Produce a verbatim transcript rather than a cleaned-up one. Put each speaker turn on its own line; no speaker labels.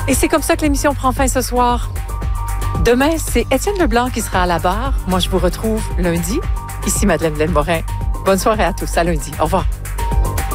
Et c'est comme ça que l'émission prend fin ce soir. Demain, c'est Étienne Leblanc qui sera à la barre. Moi, je vous retrouve lundi. Ici Madeleine Morin. Bonne soirée à tous. À lundi. Au revoir.